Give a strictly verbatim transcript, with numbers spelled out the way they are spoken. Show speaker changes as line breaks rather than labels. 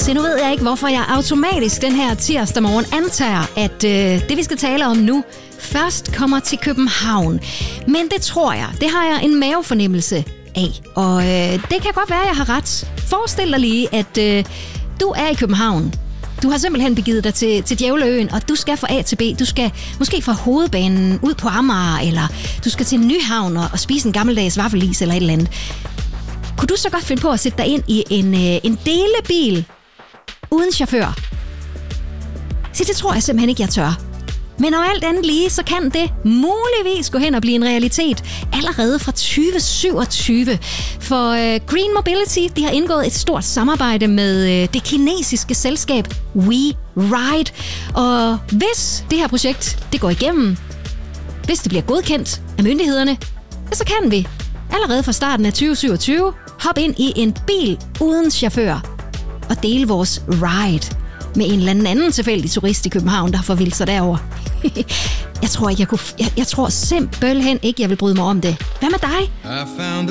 Se, nu ved jeg ikke, hvorfor jeg automatisk den her tirsdag morgen antager, at øh, det, vi skal tale om nu, først kommer til København. Men det tror jeg. Det har jeg en mavefornemmelse af. Og øh, det kan godt være, at jeg har ret. Forestil dig lige, at øh, du er i København. Du har simpelthen begivet dig til, til Djævleøen, og du skal fra A til B. Du skal måske fra Hovedbanen ud på Amager, eller du skal til Nyhavn og, og spise en gammeldags vaffelis eller et eller andet. Kunne du så godt finde på at sætte dig ind i en, øh, en delebil uden chauffør? Så det tror jeg simpelthen ikke, jeg tør. Men når alt andet lige, så kan det muligvis gå hen og blive en realitet allerede fra tyve syvogtyve. For øh, Green Mobility, de har indgået et stort samarbejde med øh, det kinesiske selskab WeRide. Og hvis det her projekt det går igennem, hvis det bliver godkendt af myndighederne, så kan vi allerede fra starten af tyve syvogtyve hoppe ind i en bil uden chauffør og dele vores ride med en eller anden, anden tilfældig turist i København, der får vildt sig derover. Jeg tror ikke, jeg kunne... Jeg, jeg tror simpelthen ikke, jeg vil bryde mig om det. Hvad med dig?